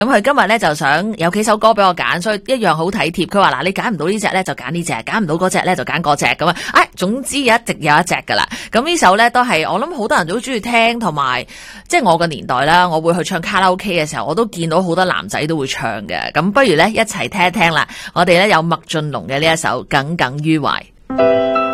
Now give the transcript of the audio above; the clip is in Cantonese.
咁佢今日咧就想有幾首歌俾我揀，所以一樣好體貼。佢話嗱，你揀唔到呢隻咧就揀呢隻，揀唔到嗰隻咧就揀嗰隻咁啊！總之一直有一隻噶啦。咁呢首咧都係我諗好多人都中意聽，同埋即係我個年代啦，我會去唱卡拉 OK 嘅時候，我都見到好多男仔都會唱嘅。咁不如咧一齊聽一聽啦。我哋咧有麥浚龍嘅呢一首《耿耿於懷》。